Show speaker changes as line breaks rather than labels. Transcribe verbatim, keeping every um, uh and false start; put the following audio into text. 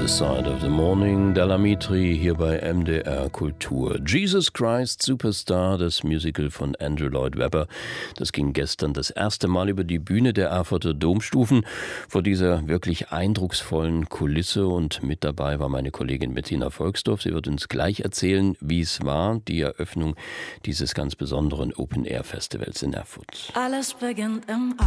Other Side of the Morning, Della Mitri hier bei M D R Kultur. Jesus Christ Superstar, das Musical von Andrew Lloyd Webber. Das ging gestern das erste Mal über die Bühne der Erfurter Domstufen vor dieser wirklich eindrucksvollen Kulisse, und mit dabei war meine Kollegin Bettina Volksdorf. Sie wird uns gleich erzählen, wie es war, die Eröffnung dieses ganz besonderen Open-Air-Festivals in Erfurt.
Alles beginnt im